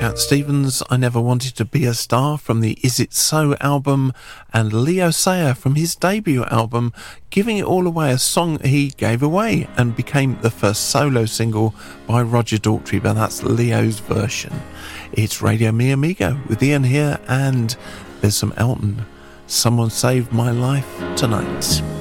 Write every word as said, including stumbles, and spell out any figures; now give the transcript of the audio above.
Cat Stevens, I Never Wanted to Be a Star from the Is It So album, and Leo Sayer from his debut album, Giving It All Away, a song he gave away and became the first solo single by Roger Daltrey, but that's Leo's version. It's Radio Mi Amigo with Ian here, and there's some Elton. Someone Saved My Life Tonight.